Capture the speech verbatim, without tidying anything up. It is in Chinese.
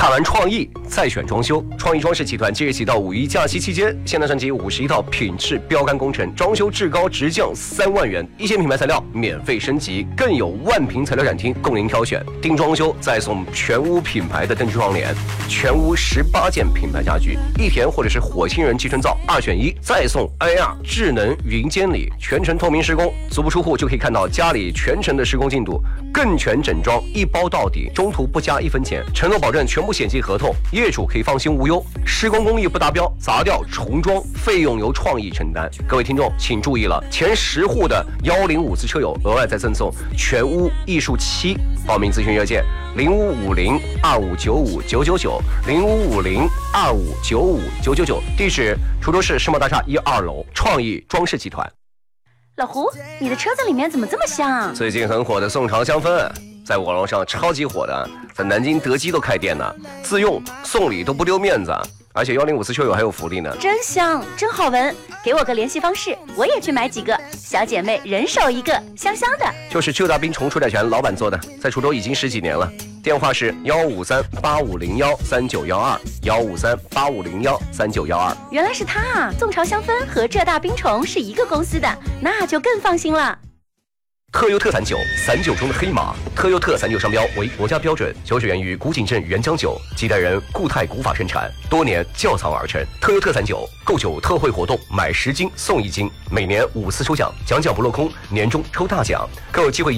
看完创意再选装修。创意装饰集团即日起到五一假期期间，现代升级五十一套品质标杆工程，装修至高直降三万元，一线品牌材料免费升级，更有万平材料展厅供您挑选。定装修再送全屋品牌的灯具窗帘，全屋十八件品牌家具，一田或者是火星人集成灶二选一，再送 A R 智能云监理，全程透明施工，足不出户就可以看到家里全程的施工进度，更全整装一包到底，中途不加一分钱，承诺保证全部险金合同，业主可以放心无忧。施工工艺不达标，砸掉重装费用由创意承担。各位听众请注意了，前十户的幺零五次车友额外再赠送全屋艺术漆。报名咨询热线零五五零二五九五九九九零五五零二五九五九九九，地址滁州市世贸大厦一二楼，创意装饰集团。 老胡，你的车子里面怎么这么香啊？ 最近很火的宋朝香氛，在网络上超级火的，在南京德基都开店呢，自用送礼都不丢面子，而且幺零五四车友还有福利呢。 真香，真好闻，给我个联系方式，我也去买几个，小姐妹人手一个，香香的。 就是浙大冰虫除甲醛老板做的，在滁州已经十几年了。电话是幺五三八五零幺三九幺二幺五三八五零幺三九幺二。 原来是他啊！宋朝香氛和浙大冰虫是一个公司的，那就更放心了。 特优特散酒，散酒中的黑马。特优特散酒商标为国家标准，酒水源于古井镇原浆酒，几代人固态古法生产，多年窖藏而成。特优特散酒购酒特惠活动，买十斤送一斤，每年五次抽奖，奖奖不落空，年终抽大奖，更有机会